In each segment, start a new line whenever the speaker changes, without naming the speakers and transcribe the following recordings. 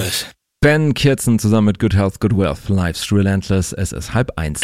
Relentless.
Ben Kirzen zusammen mit Good Health, Good Wealth, Life's Relentless. Es ist 12:30.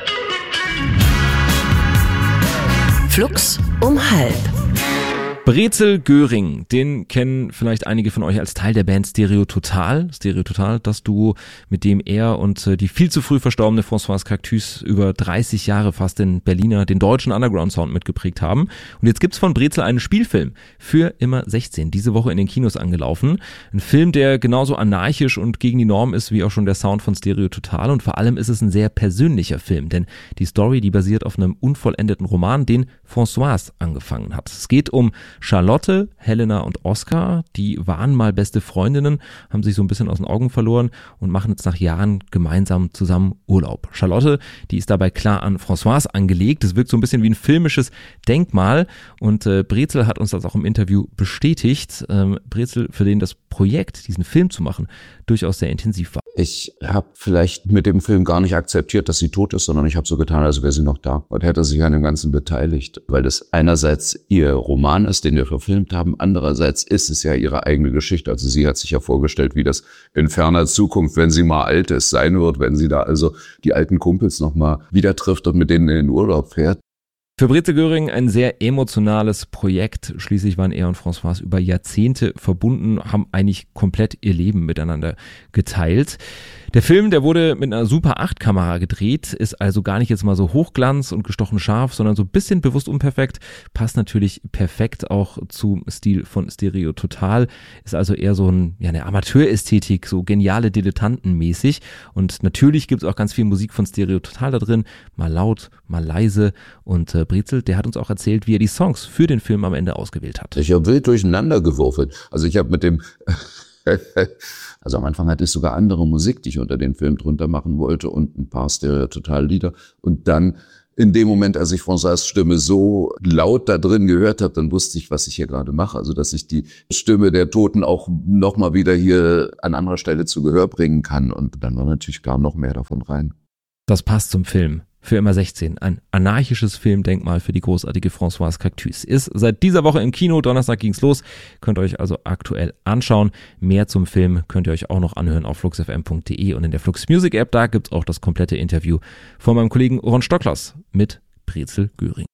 Flux um 12.
Brezel Göring, den kennen vielleicht einige von euch als Teil der Band Stereo Total. Stereo Total, das Duo, mit dem er und die viel zu früh verstorbene Françoise Cactus über 30 Jahre fast den deutschen Underground-Sound mitgeprägt haben. Und jetzt gibt's von Brezel einen Spielfilm für immer 16, diese Woche in den Kinos angelaufen. Ein Film, der genauso anarchisch und gegen die Norm ist wie auch schon der Sound von Stereo Total. Und vor allem ist es ein sehr persönlicher Film, denn die Story, die basiert auf einem unvollendeten Roman, den Françoise angefangen hat. Es geht um Charlotte, Helena und Oscar, die waren mal beste Freundinnen, haben sich so ein bisschen aus den Augen verloren und machen jetzt nach Jahren gemeinsam zusammen Urlaub. Charlotte, die ist dabei klar an Françoise angelegt. Es wirkt so ein bisschen wie ein filmisches Denkmal und Brezel hat uns das auch im Interview bestätigt. Brezel, für den das Projekt, diesen Film zu machen, durchaus sehr intensiv war.
Ich habe vielleicht mit dem Film gar nicht akzeptiert, dass sie tot ist, sondern ich habe so getan, als wäre sie noch da und hätte sich an dem Ganzen beteiligt, weil das einerseits ihr Roman ist, den wir verfilmt haben, andererseits ist es ja ihre eigene Geschichte. Also sie hat sich ja vorgestellt, wie das in ferner Zukunft, wenn sie mal alt ist, sein wird, wenn sie da also die alten Kumpels nochmal wieder trifft und mit denen in den Urlaub fährt.
Für Brezel Göring ein sehr emotionales Projekt. Schließlich waren er und Françoise über Jahrzehnte verbunden, haben eigentlich komplett ihr Leben miteinander geteilt. Der Film, der wurde mit einer Super 8 Kamera gedreht, ist also gar nicht jetzt mal so hochglanz und gestochen scharf, sondern so ein bisschen bewusst unperfekt, passt natürlich perfekt auch zum Stil von Stereo Total, ist also eher so eine Amateurästhetik, so geniale Dilettantenmäßig und natürlich gibt es auch ganz viel Musik von Stereo Total da drin, mal laut, mal leise und Brezel, der hat uns auch erzählt, wie er die Songs für den Film am Ende ausgewählt hat.
Ich habe wild durcheinander gewürfelt, also ich habe mit dem also am Anfang hatte ich sogar andere Musik, die ich unter den Film drunter machen wollte und ein paar Stereo-Total-Lieder. Und dann in dem Moment, als ich Françoise Stimme so laut da drin gehört habe, dann wusste ich, was ich hier gerade mache. Also dass ich die Stimme der Toten auch nochmal wieder hier an anderer Stelle zu Gehör bringen kann. Und dann war natürlich gar noch mehr davon rein.
Das passt zum Film. Für immer 16. Ein anarchisches Filmdenkmal für die großartige Françoise Cactus. Ist seit dieser Woche im Kino. Donnerstag ging's los. Könnt ihr euch also aktuell anschauen. Mehr zum Film könnt ihr euch auch noch anhören auf fluxfm.de und in der Flux Music App. Da gibt's auch das komplette Interview von meinem Kollegen Ron Stocklers mit Brezel Göring.